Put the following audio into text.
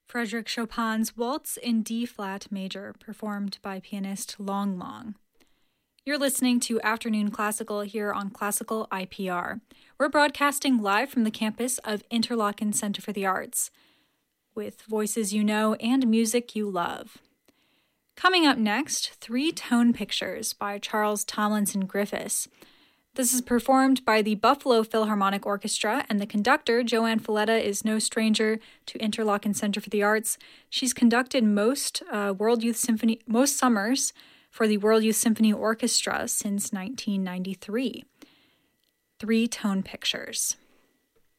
Frédéric Chopin's Waltz in D-flat major, performed by pianist Long Long. You're listening to Afternoon Classical here on Classical IPR. We're broadcasting live from the campus of Interlochen Center for the Arts, with voices you know and music you love. Coming up next, Three Tone Pictures by Charles Tomlinson Griffiths. This is performed by the Buffalo Philharmonic Orchestra, and the conductor, Joanne Falletta, is no stranger to Interlochen Center for the Arts. She's conducted most summers for the World Youth Symphony Orchestra since 1993. Three Tone Pictures.